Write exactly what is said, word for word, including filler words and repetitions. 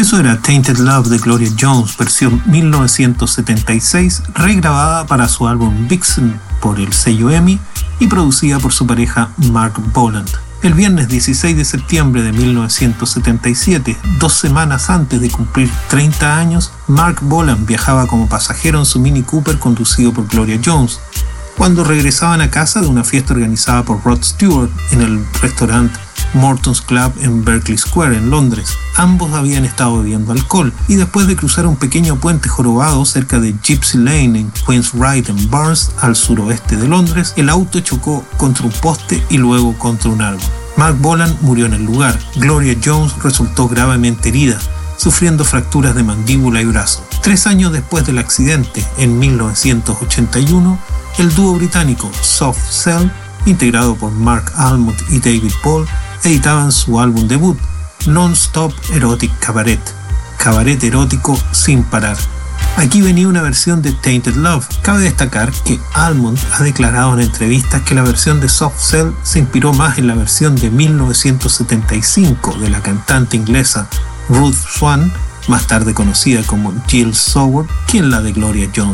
Eso era Tainted Love de Gloria Jones, versión mil novecientos setenta y seis, regrabada para su álbum Vixen por el sello EMI y producida por su pareja Mark Boland. El viernes dieciséis de septiembre de mil novecientos setenta y siete, dos semanas antes de cumplir treinta años, Mark Boland viajaba como pasajero en su Mini Cooper conducido por Gloria Jones. Cuando regresaban a casa de una fiesta organizada por Rod Stewart en el restaurante Morton's Club en Berkeley Square, en Londres. Ambos habían estado bebiendo alcohol y después de cruzar un pequeño puente jorobado cerca de Gypsy Lane en Queen's Ride en Barnes, al suroeste de Londres, el auto chocó contra un poste y luego contra un árbol. Mark Boland murió en el lugar. Gloria Jones resultó gravemente herida, sufriendo fracturas de mandíbula y brazo. Tres años después del accidente, en mil novecientos ochenta y uno, el dúo británico Soft Cell, integrado por Mark Almond y David Paul, editaban su álbum debut, Non-Stop Erotic Cabaret, cabaret erótico sin parar. Aquí venía una versión de Tainted Love. Cabe destacar que Almond ha declarado en entrevistas que la versión de Soft Cell se inspiró más en la versión de mil novecientos setenta y cinco de la cantante inglesa Ruth Swan, más tarde conocida como Jill Sower, que en la de Gloria Jones.